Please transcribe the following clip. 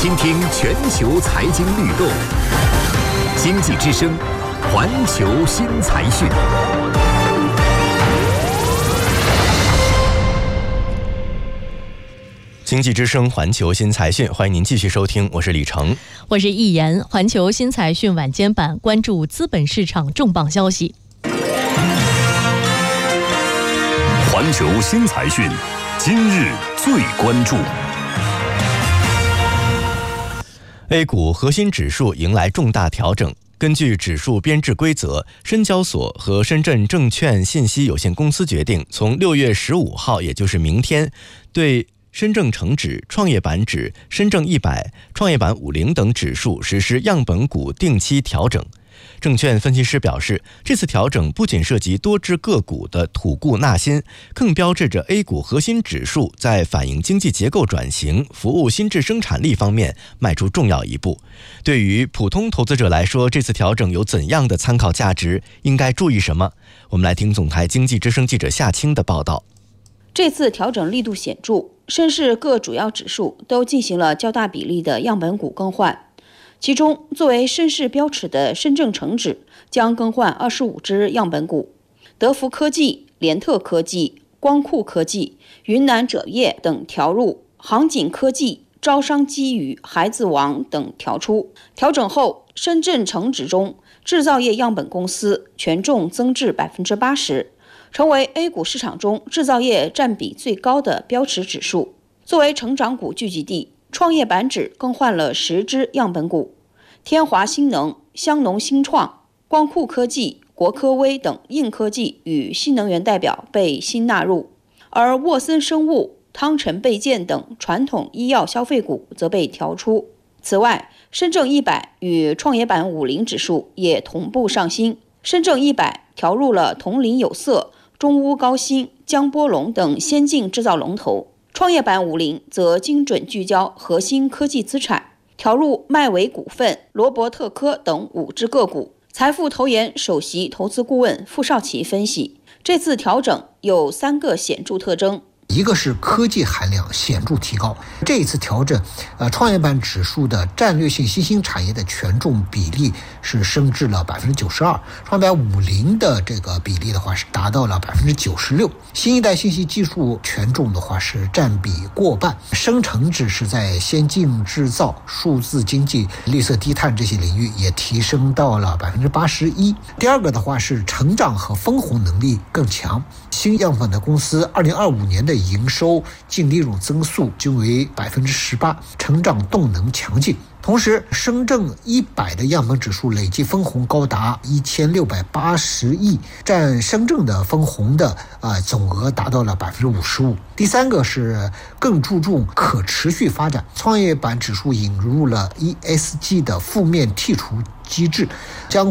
倾听全球财经律动，经济之声，环球新财讯。 经济之声环球新财讯，欢迎您继续收听，我是李成， 我是易言。环球新财讯晚间版关注资本市场重磅消息。 环球新财讯，今日最关注。 A 股核心指数迎来重大调整。根据指数编制规则，深交所和深圳证券信息有限公司决定，从6月15号，也就是明天，对深证成指、创业板指、深证100、创业板50等指数实施样本股定期调整。证券分析师表示，这次调整不仅涉及多只个股的吐故纳新，更标志着 A 股核心指数在反映经济结构转型、服务新质生产力方面迈出重要一步。对于普通投资者来说，这次调整有怎样的参考价值？应该注意什么？我们来听总台经济之声记者夏青的报道。 这次调整力度显著，深市各主要指数都进行了较大比例的样本股更换。其中，作为深市标尺的深证成指将更换25只样本股，德福科技、联特科技、光库科技、云南锗业等调入，航景科技、招商基与孩子王等调出。调整后，深圳成指中制造业样本公司权重增至 80%， 成为 A 股市场中制造业占比最高的标尺指数。作为成长股聚集地，创业板指更换了10只样本股，天华新能、香农新创、光库科技、国科微等硬科技与新能源代表被新纳入，而沃森生物、汤臣倍健等传统医药消费股则被调出。此外，深证100与创业板50指数也同步上新，深证100调入了铜陵有色、中钨高新、江波龙等先进制造龙头，创业板50则精准聚焦核心科技资产，调入迈维股份、罗伯特科等5只个股。财富投研首席投资顾问傅少奇分析，这次调整有3个显著特征。 一个是科技含量显著提高，这一次调整，创业板指数的战略性新兴产业的权重比例是升至了 92%， 创业板50的这个比例的话是达到了 96%， 新一代信息技术权重的话是占比过半，深成指是在先进制造、数字经济、绿色低碳这些领域也提升到了 81%。 第二个的话是成长和分红能力更强，新样本的公司2025年的营收、净利润增速均为 18%， 成长动能强劲。同时，深证100的样本指数累计分红高达1680亿，占深圳的分红的总额达到了 55%。 第三个是更注重可持续发展，创业板指数引入了 ESG 的负面剔除机制，将